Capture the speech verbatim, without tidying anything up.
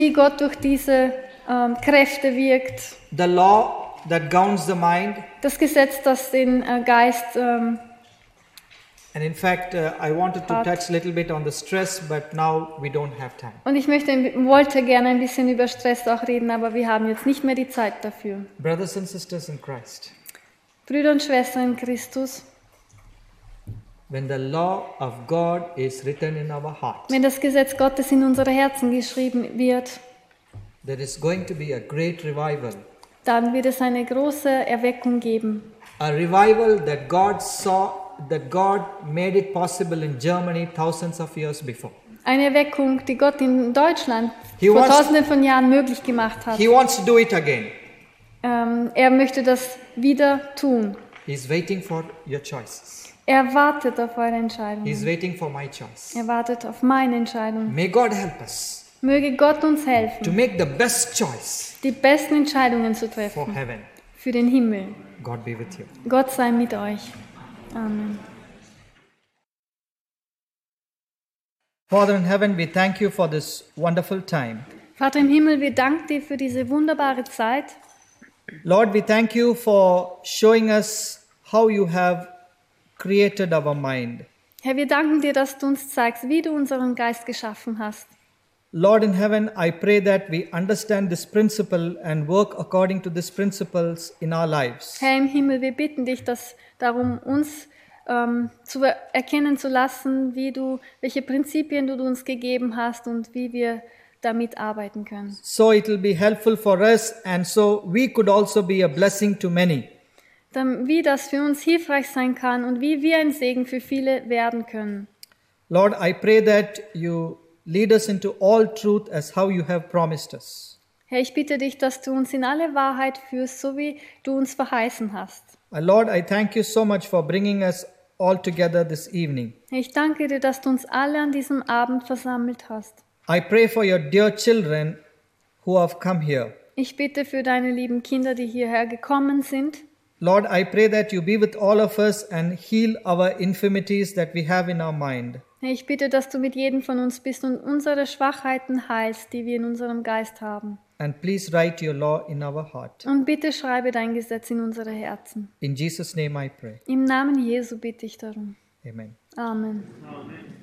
wie Gott durch diese ähm, Kräfte wirkt. The law that governs the mind. Das Gesetz, das den äh, Geist ähm, And in fact, uh, I wanted to hat. touch a little bit on the stress, but now we don't have time. Und ich möchte, wollte gerne ein bisschen über Stress auch reden, aber wir haben jetzt nicht mehr die Zeit dafür. Brothers and sisters in Christ, Brüder und Schwestern in Christus, when the law of God is written in our heart, wenn das Gesetz Gottes in unsere Herzen geschrieben wird, there is going to be a great revival. dann wird es eine große Erweckung geben. A revival that God saw, that God made it possible in Germany thousands of years before. Eine Erweckung, die Gott in Deutschland He vor wants- tausenden von Jahren möglich gemacht hat. He wants to do it again. Ähm, er möchte das wieder tun. He's waiting for your choices. Er wartet auf eure He's Entscheidungen. waiting for my choice. Er wartet auf meine Entscheidung. May God help us Möge Gott uns to helfen, make the best choice die besten Entscheidungen zu for treffen heaven. für den Himmel. God be with you. Gott sei mit euch. Amen. Father in heaven, we thank you for this wonderful time. Vater im Himmel, wir danken dir für diese wunderbare Zeit. Lord, we thank you for showing us how you have created our mind. Herr, wir danken dir, dass du uns zeigst, wie du unseren Geist geschaffen hast. Lord in heaven, I pray that we understand this principle and work according to these principles in our lives. Herr im Himmel, wir bitten dich, dass darum uns ähm, zu erkennen zu lassen, wie du, welche Prinzipien du uns gegeben hast und wie wir damit arbeiten können. So it will be helpful for us and so we could also be a blessing to many. Dann, wie das für uns hilfreich sein kann und wie wir ein Segen für viele werden können. Lord, I pray that you lead us into all truth as how you have promised us. Herr, ich bitte dich, dass du uns in alle Wahrheit führst, so wie du uns verheißen hast. Uh, Lord, I thank you so much for bringing us all together this evening. Herr, ich danke dir, dass du uns alle an diesem Abend versammelt hast. I pray for your dear children who have come here. Ich bitte für deine lieben Kinder, die hierher gekommen sind. Lord, I pray that you be with all of us and heal our infirmities that we have in our mind. Herr, ich bitte, dass du mit jedem von uns bist und unsere Schwachheiten heilst, die wir in unserem Geist haben. And please write your law in our heart. Und bitte schreibe dein Gesetz in unsere Herzen. In Jesus' name I pray. Im Namen Jesu bitte ich darum. Amen. Amen. Amen.